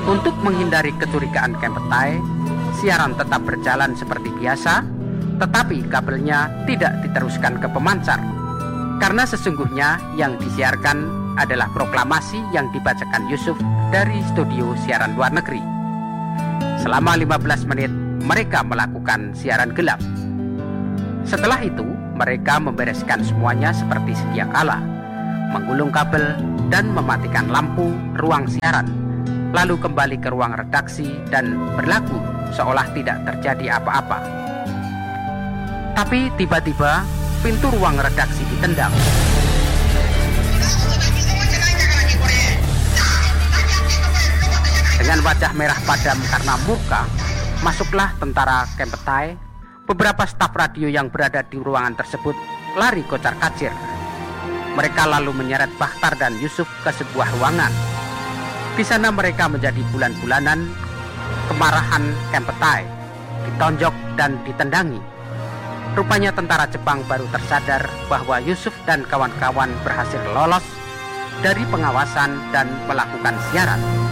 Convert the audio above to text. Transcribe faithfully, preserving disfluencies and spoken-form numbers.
Untuk menghindari kecurigaan Kempetai, siaran tetap berjalan seperti biasa, tetapi kabelnya tidak diteruskan ke pemancar, karena sesungguhnya yang disiarkan adalah proklamasi yang dibacakan Yusuf dari studio siaran luar negeri. Selama lima belas menit mereka melakukan siaran gelap. Setelah itu mereka membereskan semuanya seperti sedia kala, menggulung kabel dan mematikan lampu ruang siaran, lalu kembali ke ruang redaksi dan berlaku seolah tidak terjadi apa-apa. Tapi tiba-tiba pintu ruang redaksi ditendang. Dengan wajah merah padam karena murka, masuklah tentara Kempetai. Beberapa staf radio yang berada di ruangan tersebut lari kocar-kacir. Mereka lalu menyeret Bakhtar dan Yusuf ke sebuah ruangan. Di sana mereka menjadi bulan-bulanan kemarahan Kempetai, ditonjok dan ditendangi. Rupanya tentara Jepang baru tersadar bahwa Yusuf dan kawan-kawan berhasil lolos dari pengawasan dan melakukan siaran.